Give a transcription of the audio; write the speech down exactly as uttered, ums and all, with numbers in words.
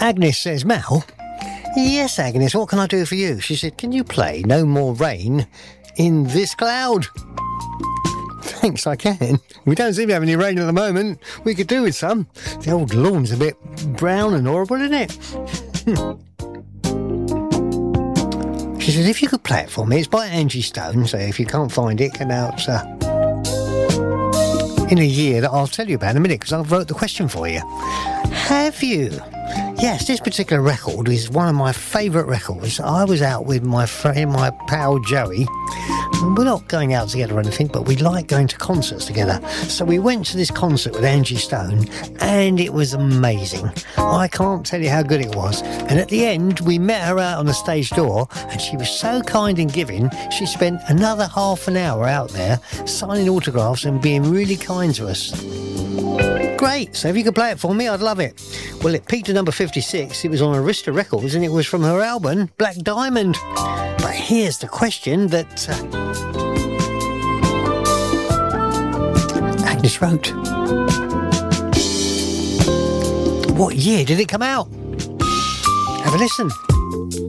Agnes says, Mal, yes, Agnes, what can I do for you? She said, can you play No More Rain in This Cloud? Thanks, I can. We don't seem to have any rain at the moment. We could do with some. The old lawn's a bit brown and horrible, isn't it? She said, if you could play it for me, it's by Angie Stone, so if you can't find it, come out uh, in a year that I'll tell you about in a minute, because I've wrote the question for you. Have you? Yes, this particular record is one of my favourite records. I was out with my friend, my pal Joey. We're not going out together or anything, but we like going to concerts together. So we went to this concert with Angie Stone, and it was amazing. I can't tell you how good it was. And at the end, we met her out on the stage door, and she was so kind and giving, she spent another half an hour out there signing autographs and being really kind to us. Great, so if you could play it for me, I'd love it. Well, it peaked at number fifty-six. It was on Arista Records, and it was from her album, Black Diamond. But here's the question that uh, Agnes wrote. What year did it come out? Have a listen.